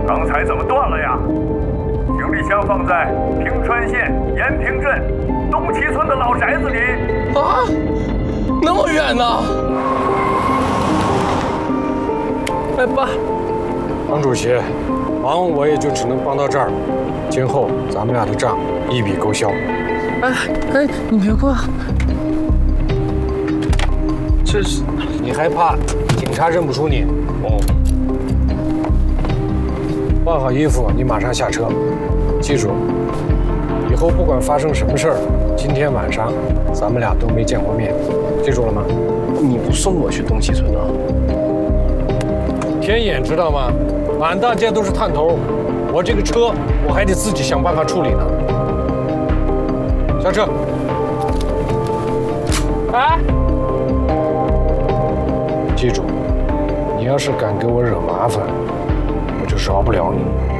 刚才怎么断了呀？行李箱放在平川县延平镇东七村的老宅子里。 啊，那么远呢？哎，爸， 王主席，忙我也就只能帮到这儿，今后咱们俩的账一笔勾销。 哎，你别过。这是你害怕警察认不出你？ 哦。 换好衣服，你马上下车。记住，以后不管发生什么事儿，今天晚上咱们俩都没见过面，记住了吗？ 你不送我去东七村啊？ 天眼知道吗？满大街都是探头，我这个车我还得自己想办法处理呢。下车。 哎， 记住，你要是敢给我惹麻烦，我就饶不了你。